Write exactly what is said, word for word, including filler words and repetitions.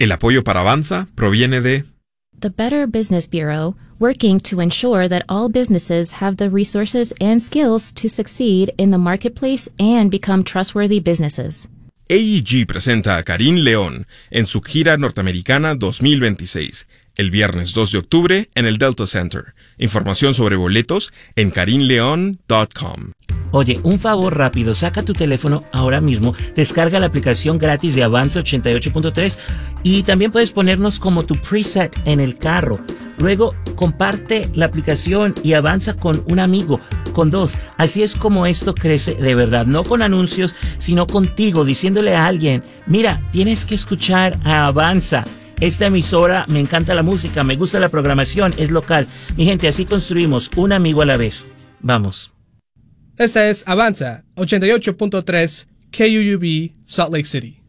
El apoyo para Avanza proviene de The Better Business Bureau, working to ensure that all businesses have the resources and skills to succeed in the marketplace and become trustworthy businesses. A E G presenta a Karin León en su gira norteamericana dos mil veintiséis, el viernes dos de octubre en el Delta Center. Información sobre boletos en karin leon punto com. Oye, un favor rápido, saca tu teléfono ahora mismo, descarga la aplicación gratis de Avanza ochenta y ocho punto tres y también puedes ponernos como tu preset en el carro. Luego, comparte la aplicación y avanza con un amigo, con dos. Así es como esto crece de verdad, no con anuncios, sino contigo, diciéndole a alguien, mira, tienes que escuchar a Avanza. Esta emisora, me encanta la música, me gusta la programación, es local. Mi gente, así construimos un amigo a la vez. Vamos. Esta es Avanza ochenta y ocho punto tres K U U B Salt Lake City.